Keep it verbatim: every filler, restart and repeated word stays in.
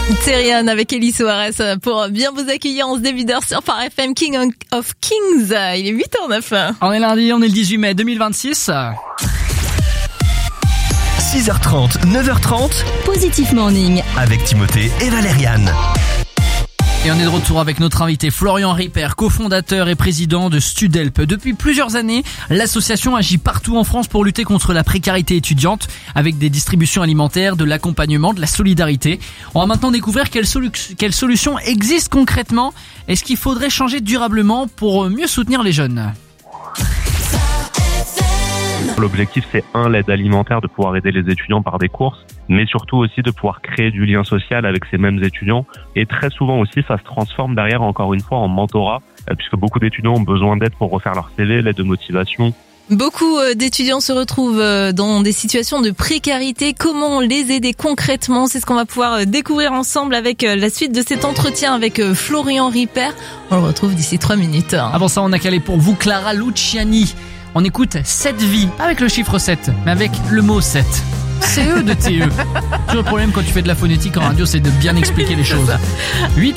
Therion avec Elie Soares pour bien vous accueillir en ce début d'heure sur Phare F M, King of Kings. Il est huit heures neuf. On est lundi, on est le dix-huit mai deux mille vingt-six. six heures trente, neuf heures trente. Positif Morning. Avec Timothée et Valériane. Et on est de retour avec notre invité Florian Ripper, cofondateur et président de Studelp. Depuis plusieurs années, l'association agit partout en France pour lutter contre la précarité étudiante avec des distributions alimentaires, de l'accompagnement, de la solidarité. On va maintenant découvrir quelles, solu- quelles solutions existent concrètement et ce qu'il faudrait changer durablement pour mieux soutenir les jeunes. L'objectif, c'est un, l'aide alimentaire, de pouvoir aider les étudiants par des courses, mais surtout aussi de pouvoir créer du lien social avec ces mêmes étudiants. Et très souvent aussi, ça se transforme derrière, encore une fois, en mentorat, puisque beaucoup d'étudiants ont besoin d'aide pour refaire leur C V, l'aide de motivation. Beaucoup d'étudiants se retrouvent dans des situations de précarité. Comment les aider concrètement? C'est ce qu'on va pouvoir découvrir ensemble avec la suite de cet entretien avec Florian Ripper. On le retrouve d'ici trois minutes. Avant ça, on a calé pour vous Clara Luciani. On écoute sept vies, pas avec le chiffre sept, mais avec le mot sept. C E de T E. Toujours le problème quand tu fais de la phonétique en radio, c'est de bien expliquer les choses. huit